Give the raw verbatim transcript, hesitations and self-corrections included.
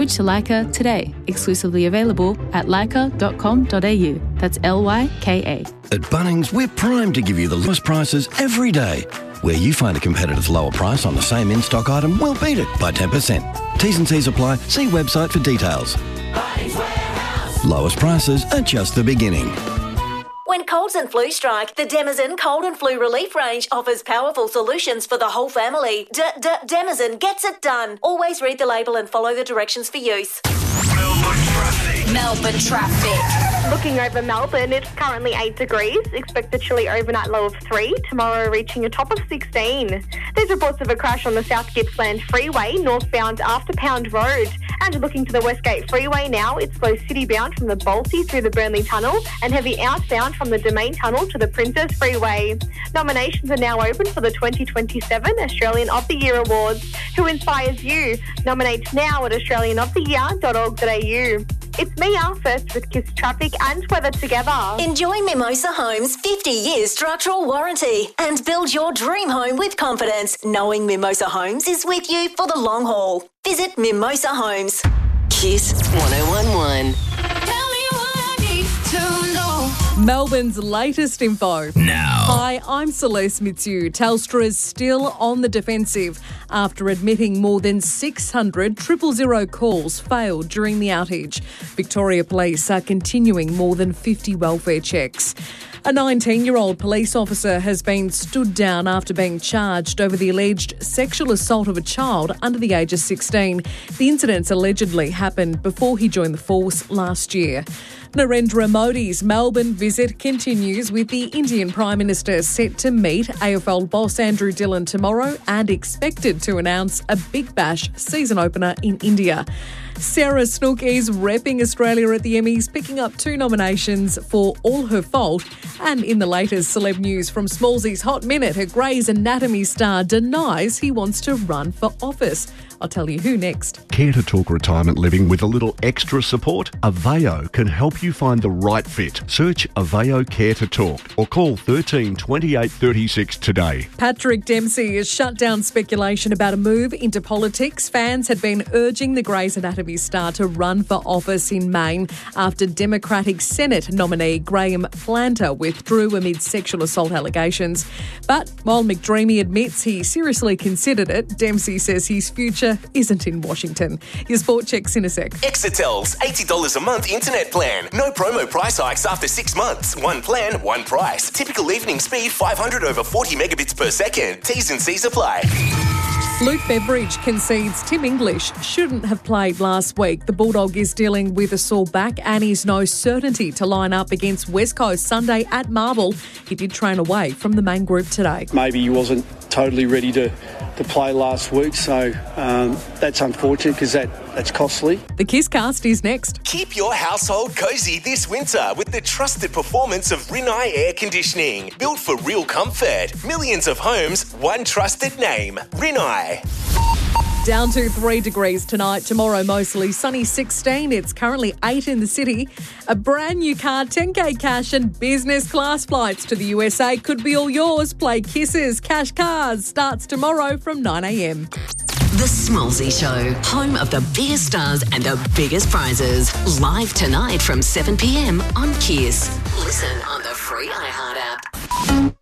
Switch to Lyca today. Exclusively available at lyca dot com dot a u. That's L Y K A. At Bunnings, we're primed to give you the lowest prices every day. Where you find a competitor's lower price on the same in-stock item, we'll beat it by ten percent. T's and C's apply. See website for details. Bunnings Warehouse. Lowest prices are just the beginning. When colds and flu strike, the Demazen Cold and Flu Relief range offers powerful solutions for the whole family. D-D-Demazen gets it done. Always read the label and follow the directions for use. Melbourne traffic. Melbourne traffic. Looking over Melbourne, it's currently eight degrees. Expect a chilly overnight low of three. Tomorrow reaching a top of sixteen. There's reports of a crash on the South Gippsland Freeway, northbound after Pound Road. And looking to the Westgate Freeway now, it's slow city-bound from the Balti through the Burnley Tunnel and heavy outbound from the Domain Tunnel to the Princess Freeway. Nominations are now open for the twenty twenty-seven Australian of the Year Awards. Who inspires you? Nominate now at australian of the year dot org dot a u. It's Mia, first with Kiss Traffic and weather together. Enjoy Mimosa Homes' fifty year structural warranty and build your dream home with confidence, knowing Mimosa Homes is with you for the long haul. Visit Mimosa Homes. Kiss one oh one one. Tell me what I need to know. Melbourne's latest info. Now. Hi, I'm Celeste Mitsu. Telstra is still on the defensive after admitting more than six hundred triple zero calls failed during the outage. Victoria Police are continuing more than fifty welfare checks. A nineteen-year-old police officer has been stood down after being charged over the alleged sexual assault of a child under the age of sixteen. The incidents allegedly happened before he joined the force last year. Narendra Modi's Melbourne visit continues with the Indian Prime Minister set to meet A F L boss Andrew Dillon tomorrow and expected to announce a Big Bash season opener in India. Sarah Snook is repping Australia at the Emmys, picking up two nominations for All Her Fault. And in the latest celeb news from Smallsy's Hot Minute, a Grey's Anatomy star denies he wants to run for office. I'll tell you who next. Care to talk retirement living with a little extra support? Aveo can help you find the right fit. Search Aveo Care to Talk or call thirteen twenty-eight thirty-six today. Patrick Dempsey has shut down speculation about a move into politics. Fans had been urging the Grey's Anatomy star to run for office in Maine after Democratic Senate nominee Graham Planter withdrew amid sexual assault allegations. But while McDreamy admits he seriously considered it, Dempsey says his future isn't in Washington. Your sport checks in a sec. Exetel's eighty dollars a month internet plan. No promo price hikes after six months. One plan, one price. Typical evening speed five hundred over forty megabits per second. T's and C's apply. Luke Beveridge concedes Tim English shouldn't have played last week. The Bulldog is dealing with a sore back and is no certainty to line up against West Coast Sunday at Marvel. He did train away from the main group today. Maybe he wasn't totally ready to, to play last week, so um, that's unfortunate because that, that's costly. The Kiss Cast is next. Keep your household cosy this winter with the trusted performance of Rinnai Air Conditioning. Built for real comfort. Millions of homes, one trusted name. Rinnai. Down to three degrees tonight. Tomorrow, mostly sunny sixteen. It's currently eight in the city. A brand new car, ten K cash and business class flights to the U S A could be all yours. Play Kisses Cash Cars starts tomorrow from nine a.m. The Smallsy Show, home of the biggest stars and the biggest prizes. Live tonight from seven p.m. on Kiss. Listen on the free iHeart app.